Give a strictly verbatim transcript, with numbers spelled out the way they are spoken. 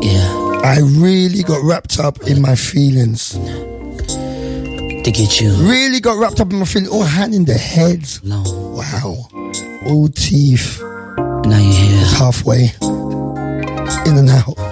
Yeah. I really got wrapped up in my feelings. To get you. Really got wrapped up in my feelings. All hand in the head. No. Wow. All teeth. Now you're here. Halfway. In and out.